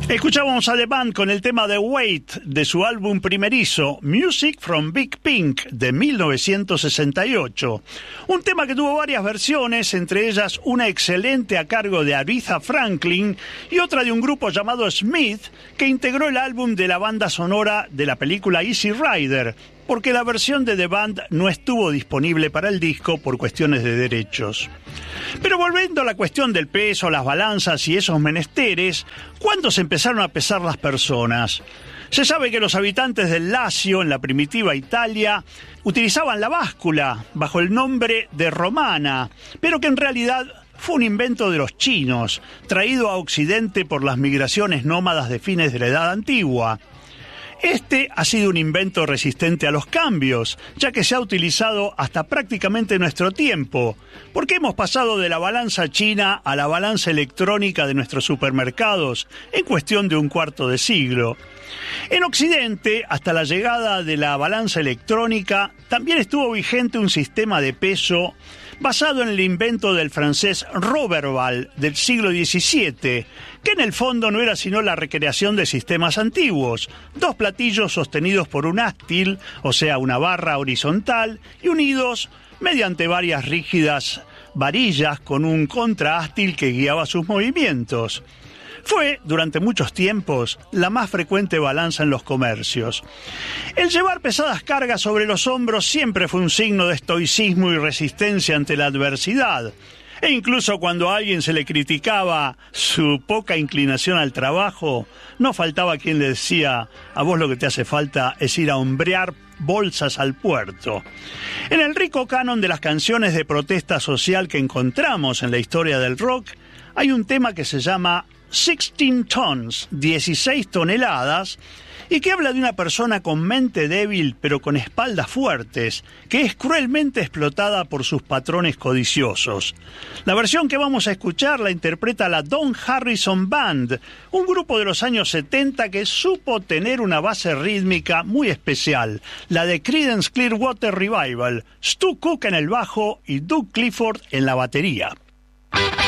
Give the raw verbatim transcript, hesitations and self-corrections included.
Escuchamos a The Band con el tema de Wait de su álbum primerizo, Music from Big Pink, de mil novecientos sesenta y ocho. Un tema que tuvo varias versiones, entre ellas una excelente a cargo de Aretha Franklin y otra de un grupo llamado Smith, que integró el álbum de la banda sonora de la película Easy Rider, porque la versión de The Band no estuvo disponible para el disco por cuestiones de derechos. Pero volviendo a la cuestión del peso, las balanzas y esos menesteres, ¿cuándo se empezaron a pesar las personas? Se sabe que los habitantes del Lacio, en la primitiva Italia, utilizaban la báscula bajo el nombre de romana, pero que en realidad fue un invento de los chinos, traído a Occidente por las migraciones nómadas de fines de la Edad Antigua. Este ha sido un invento resistente a los cambios, ya que se ha utilizado hasta prácticamente nuestro tiempo, porque hemos pasado de la balanza china a la balanza electrónica de nuestros supermercados en cuestión de un cuarto de siglo. En Occidente, hasta la llegada de la balanza electrónica, también estuvo vigente un sistema de peso basado en el invento del francés Roberval del siglo diecisiete, que en el fondo no era sino la recreación de sistemas antiguos, dos platillos sostenidos por un ástil, o sea, una barra horizontal, y unidos mediante varias rígidas varillas con un contraástil que guiaba sus movimientos. Fue, durante muchos tiempos, la más frecuente balanza en los comercios. El llevar pesadas cargas sobre los hombros siempre fue un signo de estoicismo y resistencia ante la adversidad. E incluso cuando a alguien se le criticaba su poca inclinación al trabajo, no faltaba quien le decía: a vos lo que te hace falta es ir a hombrear bolsas al puerto. En el rico canon de las canciones de protesta social que encontramos en la historia del rock, hay un tema que se llama sixteen tons, dieciséis toneladas, y que habla de una persona con mente débil pero con espaldas fuertes, que es cruelmente explotada por sus patrones codiciosos. La versión que vamos a escuchar la interpreta la Don Harrison Band, un grupo de los años setenta que supo tener una base rítmica muy especial, la de Creedence Clearwater Revival, Stu Cook en el bajo y Doug Clifford en la batería.